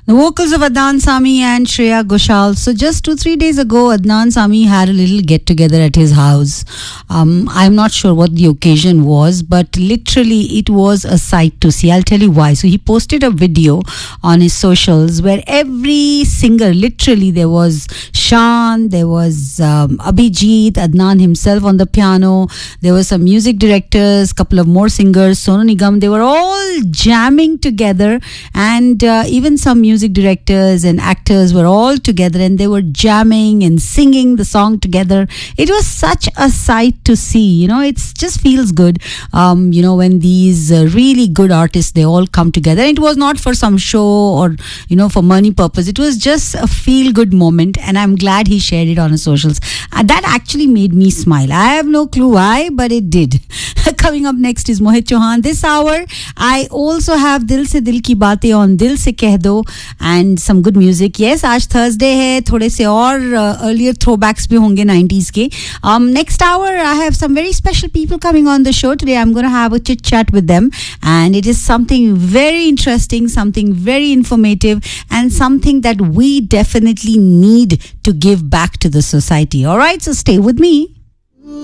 The vocals of Adnan Sami and Shreya Ghoshal. So just 2-3 days ago, Adnan Sami had a little get together at his house. I'm not sure what the occasion was, but literally it was a sight to see. I'll tell you why. So he posted a video on his socials where every singer, literally there was Shan, there was Abhijit, Adnan himself on the piano, there were some music directors, couple of more singers, Sonu Nigam. They were all jamming together, and even some music directors and actors were all together, and they were jamming and singing the song together. It was such a sight to see. It just feels good when these really good artists, they all come together. And it was not for some show or for money purpose. It was just a feel good moment, and I'm glad he shared it on his socials. That actually made me smile. I have no clue why, but it did. Coming up next is Mohit Chauhan. This hour I also have Dil Se Dil Ki Baatein on Dil Se Keh Do, and some good music. Yes, आज Thursday है, थोड़े से और earlier throwbacks भी होंगे 90s के. Next hour I have some very special people coming on the show today. I'm going to have a chit chat with them, and it is something very interesting, something very informative, and something that we definitely need to give back to the society. All right, so stay with me.